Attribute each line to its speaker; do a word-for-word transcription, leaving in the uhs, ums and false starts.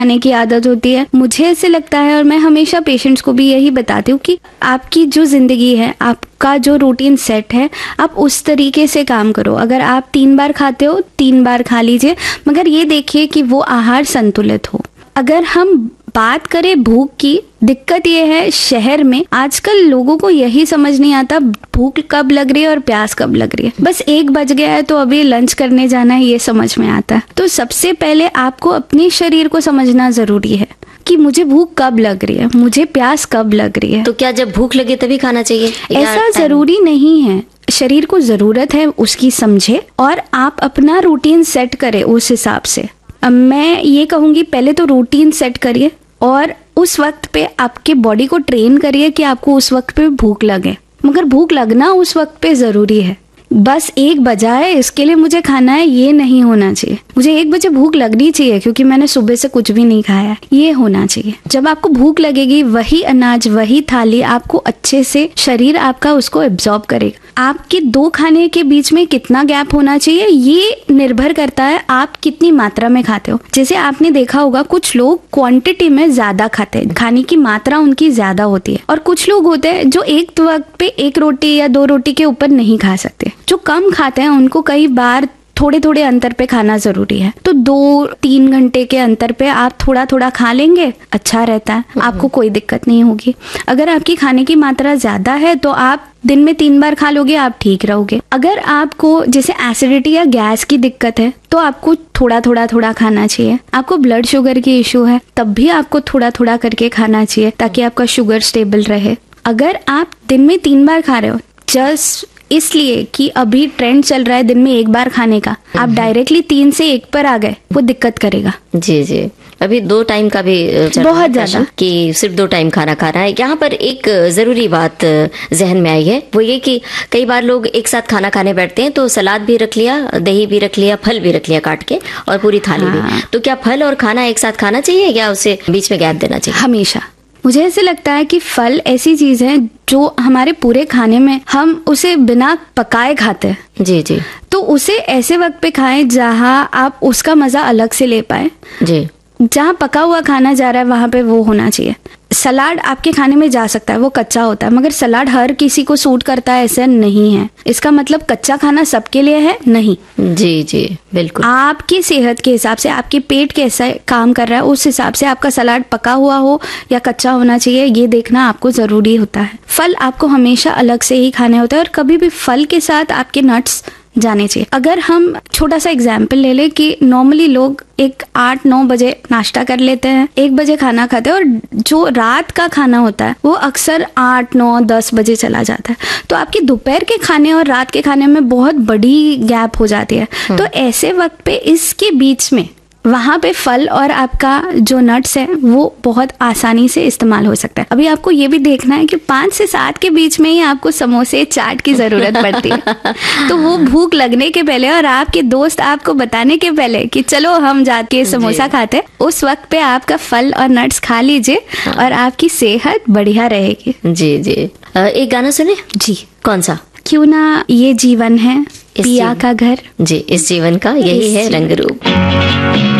Speaker 1: खाने की आदत होती है। मुझे ऐसे लगता है और मैं हमेशा पेशेंट्स को भी यही बताती हूँ कि आपकी जो जिंदगी है, आपका जो रूटीन सेट है, आप उस तरीके से काम करो। अगर आप तीन बार खाते हो, तीन बार खा लीजिए, मगर ये देखिए कि वो आहार संतुलित हो। अगर हम बात करें भूख की, दिक्कत ये है शहर में आजकल लोगों को यही समझ नहीं आता भूख कब लग रही है और प्यास कब लग रही है। बस एक बज गया है तो अभी लंच करने जाना है, ये समझ में आता है। तो सबसे पहले आपको अपने शरीर को समझना जरूरी है कि मुझे भूख कब लग रही है, मुझे प्यास कब लग रही है।
Speaker 2: तो क्या जब भूख लगे तभी खाना चाहिए?
Speaker 1: ऐसा जरूरी नहीं है। शरीर को जरूरत है उसकी समझे और आप अपना रूटीन सेट करें उस हिसाब से। अब मैं ये कहूँगी पहले तो रूटीन सेट करिए और उस वक्त पे आपके बॉडी को ट्रेन करिए कि आपको उस वक्त पे भूख लगे, मगर भूख लगना उस वक्त पे जरूरी है। बस एक बजा है इसके लिए मुझे खाना है, ये नहीं होना चाहिए। मुझे एक बजे भूख लगनी चाहिए क्योंकि मैंने सुबह से कुछ भी नहीं खाया, ये होना चाहिए। जब आपको भूख लगेगी वही अनाज, वही थाली आपको अच्छे से शरीर आपका उसको एब्जॉर्ब करेगा। आपके दो खाने के बीच में कितना गैप होना चाहिए ये निर्भर करता है आप कितनी मात्रा में खाते हो। जैसे आपने देखा होगा कुछ लोग क्वांटिटी में ज्यादा खाते हैं, खाने की मात्रा उनकी ज्यादा होती है, और कुछ लोग होते हैं जो एक वक्त पे एक रोटी या दो रोटी के ऊपर नहीं खा सकते। जो कम खाते हैं उनको कई बार थोड़े थोड़े अंतर पे खाना जरूरी है। तो दो तीन घंटे के अंतर पे आप थोड़ा थोड़ा खा लेंगे, अच्छा रहता है, आपको कोई दिक्कत नहीं होगी। अगर आपकी खाने की मात्रा ज्यादा है तो आप दिन में तीन बार खा लोगे, आप ठीक रहोगे। अगर आपको जैसे एसिडिटी या गैस की दिक्कत है तो आपको थोड़ा थोड़ा थोड़ा खाना चाहिए। आपको ब्लड शुगर की इशू है तब भी आपको थोड़ा थोड़ा करके खाना चाहिए ताकि आपका शुगर स्टेबल रहे। अगर आप दिन में तीन बार खा रहे हो जस्ट इसलिए कि अभी ट्रेंड चल रहा है दिन में एक बार खाने का, आप डायरेक्टली तीन से एक पर आ गए, वो दिक्कत करेगा।
Speaker 2: जी जी, अभी दो टाइम का भी
Speaker 1: बहुत ज्यादा
Speaker 2: कि सिर्फ दो टाइम खाना खा रहा है। यहाँ पर एक जरूरी बात जहन में आई है, वो ये कि कई बार लोग एक साथ खाना खाने बैठते हैं तो सलाद भी रख लिया, दही भी रख लिया, फल भी रख लिया काट के और पूरी थाली हाँ। भी। तो क्या फल और खाना एक साथ खाना चाहिए या उसे बीच में गैप देना चाहिए?
Speaker 1: हमेशा मुझे ऐसे लगता है कि फल ऐसी चीज है जो हमारे पूरे खाने में हम उसे बिना पकाए खाते हैं।
Speaker 2: जी जी,
Speaker 1: तो उसे ऐसे वक्त पे खाएं जहां आप उसका मजा अलग से ले पाए।
Speaker 2: जी,
Speaker 1: जहाँ पका हुआ खाना जा रहा है वहां पे वो होना चाहिए। सलाद आपके खाने में जा सकता है, वो कच्चा होता है, मगर सलाद हर किसी को सूट करता है ऐसा नहीं है। इसका मतलब कच्चा खाना सबके लिए है नहीं।
Speaker 2: जी जी बिल्कुल,
Speaker 1: आपकी सेहत के हिसाब से, आपके पेट कैसा काम कर रहा है उस हिसाब से आपका सलाद पका हुआ हो या कच्चा होना चाहिए, ये देखना आपको जरूरी होता है। फल आपको हमेशा अलग से ही खाने होते हैं और कभी भी फल के साथ आपके नट्स जाने चाहिए। अगर हम छोटा सा एग्जाम्पल ले लें कि नॉर्मली लोग एक आठ नौ बजे नाश्ता कर लेते हैं, एक बजे खाना खाते हैं, और जो रात का खाना होता है वो अक्सर आठ नौ दस बजे चला जाता है। तो आपकी दोपहर के खाने और रात के खाने में बहुत बड़ी गैप हो जाती है। तो ऐसे वक्त पे इसके बीच में वहां पे फल और आपका जो नट्स है वो बहुत आसानी से इस्तेमाल हो सकता है। अभी आपको ये भी देखना है कि पाँच से सात के बीच में ही आपको समोसे चाट की जरूरत पड़ती है। तो वो भूख लगने के पहले और आपके दोस्त आपको बताने के पहले कि चलो हम जाके समोसा खाते हैं, उस वक्त पे आपका फल और नट्स खा लीजिए और आपकी सेहत बढ़िया रहेगी।
Speaker 2: जी जी, एक गाना सुने जी, कौन सा?
Speaker 1: क्यों ना ये जीवन है पिया का घर।
Speaker 2: जी, इस जीवन का यही है रंग रूप।